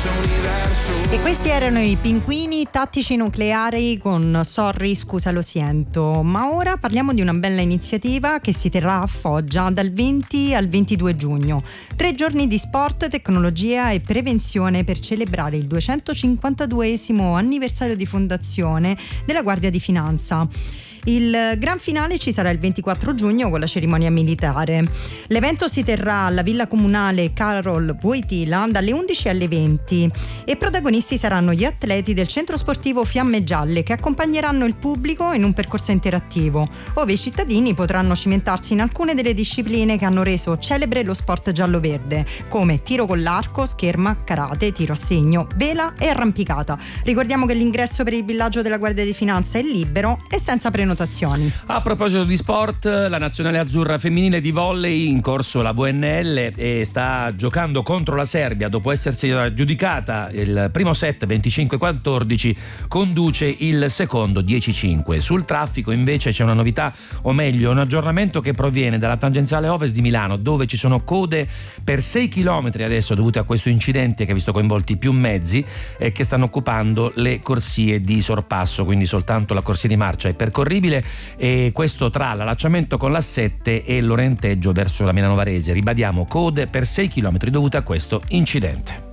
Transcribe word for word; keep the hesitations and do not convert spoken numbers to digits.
E questi erano i Pinguini Tattici Nucleari con Sorry, scusa lo siento. Ma ora parliamo di una bella iniziativa che si terrà a Foggia dal venti al ventidue giugno. Tre giorni di sport, tecnologia e prevenzione per celebrare il duecentocinquantaduesimo anniversario di fondazione della Guardia di Finanza. Il gran finale ci sarà il ventiquattro giugno con la cerimonia militare. L'evento si terrà alla Villa Comunale Carol Wojtyla dalle undici alle venti e protagonisti saranno gli atleti del centro sportivo Fiamme Gialle che accompagneranno il pubblico in un percorso interattivo, ove i cittadini potranno cimentarsi in alcune delle discipline che hanno reso celebre lo sport giallo-verde, come tiro con l'arco, scherma, karate, tiro a segno, vela e arrampicata. Ricordiamo che l'ingresso per il villaggio della Guardia di Finanza è libero e senza prenotazione. A proposito di sport, la nazionale azzurra femminile di volley in corso la V N L e sta giocando contro la Serbia dopo essersi aggiudicata il primo set venticinque quattordici, conduce il secondo dieci cinque. Sul traffico invece c'è una novità, o meglio un aggiornamento che proviene dalla tangenziale ovest di Milano, dove ci sono code per sei chilometri adesso dovute a questo incidente che ha visto coinvolti più mezzi e che stanno occupando le corsie di sorpasso, quindi soltanto la corsia di marcia è percorribile, e questo tra l'allacciamento con l'A sette e l'orienteggio verso la Milano Varese. Ribadiamo, code per sei chilometri dovute a questo incidente.